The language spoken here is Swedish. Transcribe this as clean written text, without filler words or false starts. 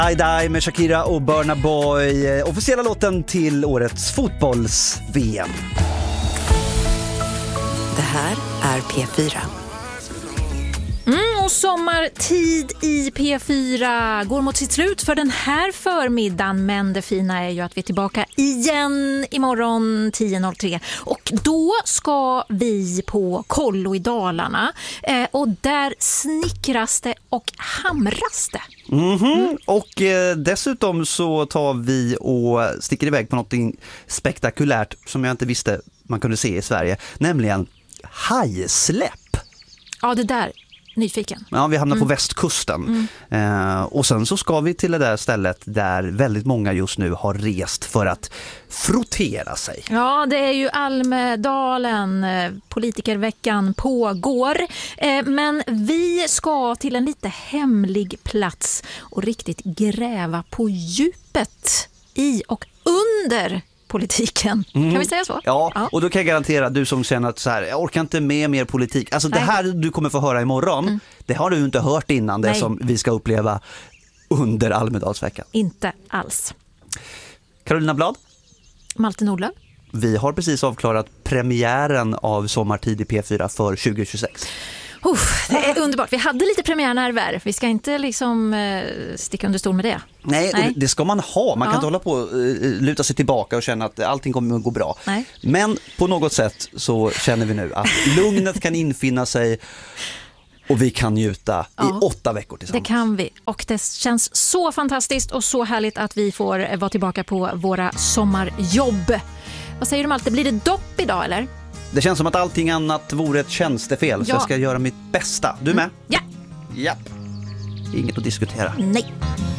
I Die med Shakira och Burna Boy, officiella låten till årets fotbolls-VM. Det här är P4. Och sommartid i P4 går mot sitt slut för den här förmiddagen. Men det fina är ju att vi är tillbaka igen imorgon 10.03. Och då ska vi på Kollo i Dalarna. Och där snickras det och hamras det. Och dessutom så tar vi och sticker iväg på något spektakulärt som jag inte visste man kunde se i Sverige. Nämligen hajsläpp. Ja, det där. Nyfiken. Ja, vi hamnar på västkusten. Och sen så ska vi till det där stället där väldigt många just nu har rest för att frottera sig. Ja, det är ju Almedalen. Politikerveckan pågår. Men vi ska till en lite hemlig plats och riktigt gräva på djupet i och under politiken. Kan vi säga så? Ja, och då kan jag garantera du som känner att så här, jag orkar inte med mer politik. Alltså det här du kommer få höra imorgon, det har du inte hört innan. Det som vi ska uppleva under Almedalsveckan. Inte alls. Carolina Blad. Malte Nordlöf. Vi har precis avklarat premiären av Sommartid i P4 för 2026. Det är underbart. Vi hade lite premiärnerver. Vi ska inte liksom sticka under stol med det. Nej. Det ska man ha. Man kan inte hålla på och luta sig tillbaka och känna att allting kommer att gå bra. Nej. Men på något sätt så känner vi nu att lugnet kan infinna sig och vi kan njuta i 8 veckor tillsammans. Det kan vi. Och det känns så fantastiskt och så härligt att vi får vara tillbaka på våra sommarjobb. Vad säger du, Malte? Blir det dopp idag eller? Det känns som att allting annat vore ett tjänstefel. Så jag ska göra mitt bästa. Du med? Ja. Ja. Inget att diskutera. Nej.